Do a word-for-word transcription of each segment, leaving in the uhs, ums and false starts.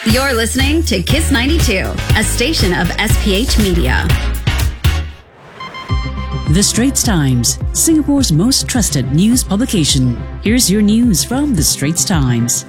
You're listening to Kiss ninety-two, a station of S P H Media. The Straits Times, Singapore's most trusted news publication. Here's your news from The Straits Times.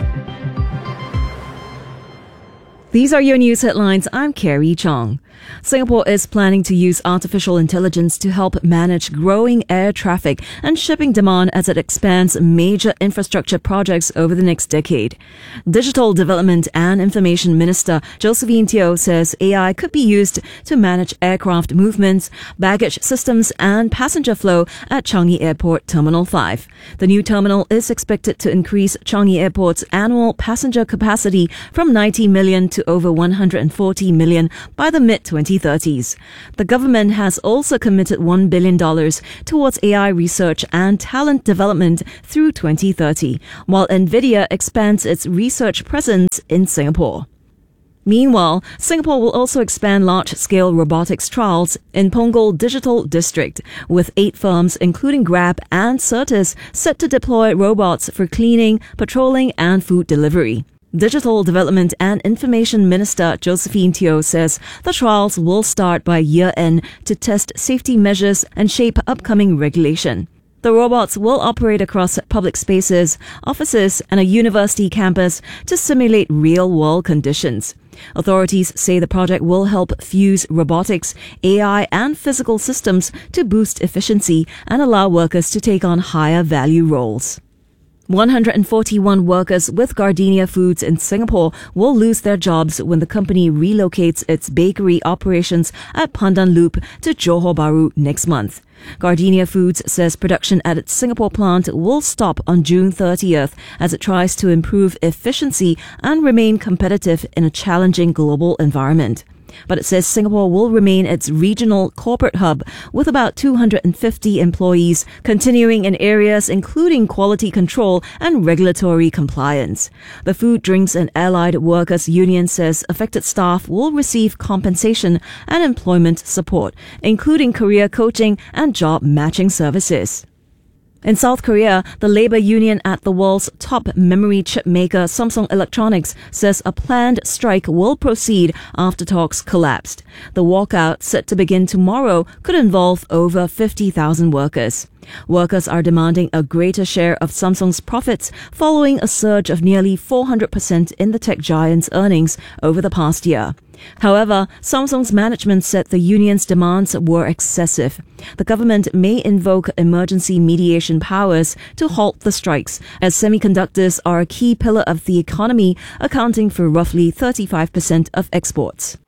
These are your news headlines. I'm Carrie Chong. Singapore is planning to use artificial intelligence to help manage growing air traffic and shipping demand as it expands major infrastructure projects over the next decade. Digital Development and Information Minister Josephine Teo says A I could be used to manage aircraft movements, baggage systems and passenger flow at Changi Airport Terminal five. The new terminal is expected to increase Changi Airport's annual passenger capacity from ninety million to over one hundred forty million by the mid twenty thirties. The government has also committed one billion dollars towards A I research and talent development through twenty thirty, while NVIDIA expands its research presence in Singapore. Meanwhile, Singapore will also expand large-scale robotics trials in Punggol Digital District, with eight firms including Grab and Certis set to deploy robots for cleaning, patrolling and food delivery. Digital Development and Information Minister Josephine Teo says the trials will start by year-end to test safety measures and shape upcoming regulation. The robots will operate across public spaces, offices and a university campus to simulate real-world conditions. Authorities say the project will help fuse robotics, A I and physical systems to boost efficiency and allow workers to take on higher value roles. one hundred forty-one workers with Gardenia Foods in Singapore will lose their jobs when the company relocates its bakery operations at Pandan Loop to Johor Bahru next month. Gardenia Foods says production at its Singapore plant will stop on June thirtieth as it tries to improve efficiency and remain competitive in a challenging global environment. But it says Singapore will remain its regional corporate hub with about two hundred fifty employees, continuing in areas including quality control and regulatory compliance. The Food, Drinks and Allied Workers Union says affected staff will receive compensation and employment support, including career coaching and job matching services. In South Korea, the labor union at the world's top memory chip maker Samsung Electronics says a planned strike will proceed after talks collapsed. The walkout, set to begin tomorrow, could involve over fifty thousand workers. Workers are demanding a greater share of Samsung's profits following a surge of nearly four hundred percent in the tech giant's earnings over the past year. However, Samsung's management said the union's demands were excessive. The government may invoke emergency mediation powers to halt the strikes, as semiconductors are a key pillar of the economy, accounting for roughly thirty-five percent of exports.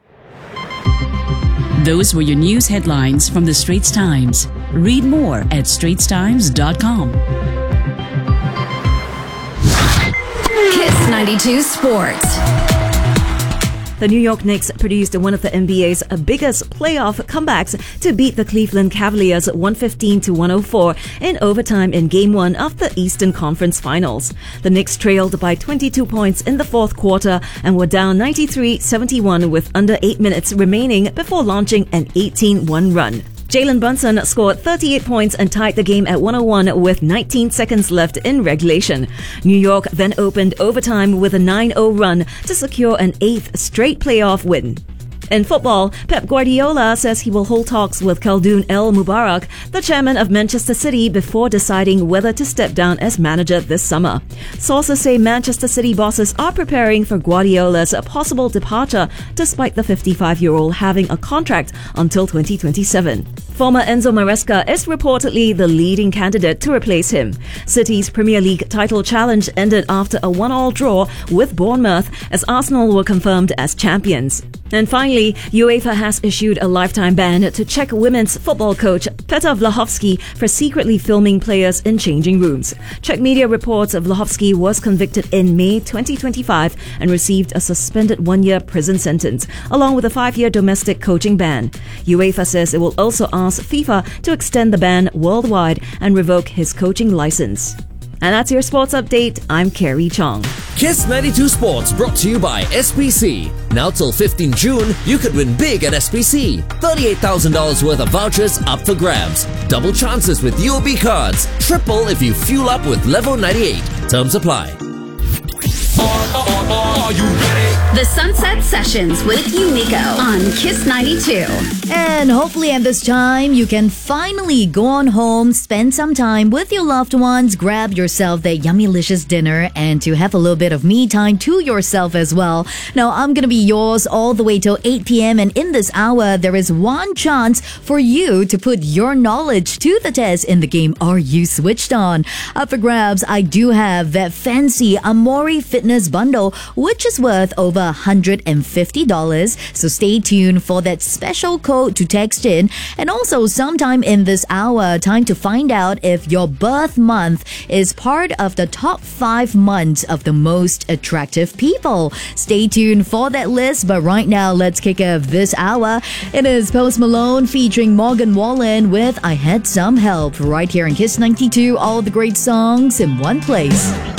Those were your news headlines from The Straits Times. Read more at straits times dot com. Kiss ninety-two Sports. The New York Knicks produced one of the N B A's biggest playoff comebacks to beat the Cleveland Cavaliers one fifteen to one oh four in overtime in Game one of the Eastern Conference Finals. The Knicks trailed by twenty-two points in the fourth quarter and were down ninety-three seventy-one with under eight minutes remaining before launching an eighteen one run. Jalen Brunson scored thirty-eight points and tied the game at one oh one with nineteen seconds left in regulation. New York then opened overtime with a nine oh run to secure an eighth straight playoff win. In football, Pep Guardiola says he will hold talks with Khaldoon El Mubarak, the chairman of Manchester City, before deciding whether to step down as manager this summer. Sources say Manchester City bosses are preparing for Guardiola's possible departure, despite the fifty-five-year-old having a contract until twenty twenty-seven. Former Enzo Maresca is reportedly the leading candidate to replace him. City's Premier League title challenge ended after a one-all draw with Bournemouth, as Arsenal were confirmed as champions. And finally, UEFA has issued a lifetime ban to Czech women's football coach Petr Vlahovsky for secretly filming players in changing rooms. Czech media reports Vlahovsky was convicted in May twenty twenty-five and received a suspended one-year prison sentence, along with a five-year domestic coaching ban. UEFA says it will also ask FIFA to extend the ban worldwide and revoke his coaching license. And that's your sports update. I'm Carrie Chong. Kiss ninety-two Sports brought to you by S P C. Now till fifteenth June, you could win big at S P C. thirty-eight thousand dollars worth of vouchers up for grabs. Double chances with U O B cards. Triple if you fuel up with Level ninety-eight. Terms apply. Are, are, are, are you ready? The Sunset Sessions with Unico on Kiss ninety-two. And hopefully at this time, you can finally go on home, spend some time with your loved ones, grab yourself that yummy-licious dinner, and to have a little bit of me time to yourself as well. Now, I'm going to be yours all the way till eight p.m. And in this hour, there is one chance for you to put your knowledge to the test in the game Are You Switched On? Up for grabs, I do have that fancy Amori Fitness Bundle, which is worth over one hundred fifty dollars. So stay tuned for that special code to text in. And also, sometime in this hour, time to find out if your birth month is part of the top five months of the most attractive people. Stay tuned for that list. But right now, let's kick off this hour. It is Post Malone featuring Morgan Wallen with I Had Some Help, right here in Kiss ninety-two. All the great songs in one place.